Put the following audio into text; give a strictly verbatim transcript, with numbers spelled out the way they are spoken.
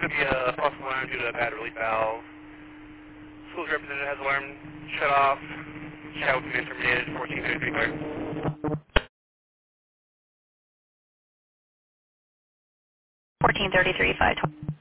Could be a false alarm due to a bad relief valve. School's representative has alarm shut off. Chat will be terminated. fourteen thirty-three clear. fourteen thirty-three, five twenty.